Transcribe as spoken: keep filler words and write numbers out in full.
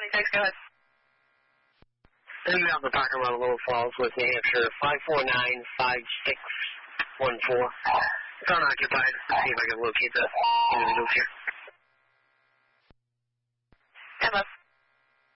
thanks, go ahead. Send me out the parking lot of Little Falls with New Hampshire, five four nine, five six one four. It's unoccupied. See if I can locate the individuals here. Emma.